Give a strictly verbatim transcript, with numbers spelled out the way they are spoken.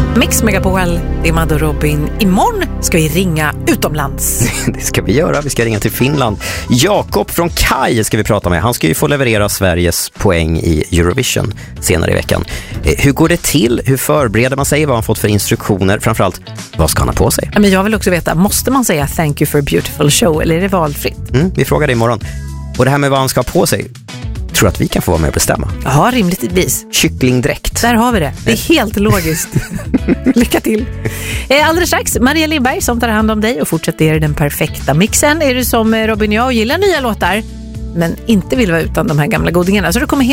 Mix Megapol, det är Madde och Robin. Imorgon ska vi ringa utomlands. Det ska vi göra, vi ska ringa till Finland. Jakob från Kaj ska vi prata med. Han ska ju få leverera Sveriges poäng i Eurovision senare i veckan. Hur går det till? Hur förbereder man sig? Vad har han fått för instruktioner? Framförallt, vad ska han ha på sig? Men jag vill också veta, måste man säga thank you for a beautiful show eller är det valfritt? Mm, vi frågar det imorgon. Och det här med vad han ska ha på sig, tror att vi kan få vara med och bestämma. Ja, rimligtvis. Kycklingdräkt. Där har vi det. Det är helt logiskt. Lycka till. Alldeles strax, Maria Lindberg som tar hand om dig och fortsätter den perfekta mixen. Är du som Robin och jag och gillar nya låtar men inte vill vara utan de här gamla godingarna, så det kommer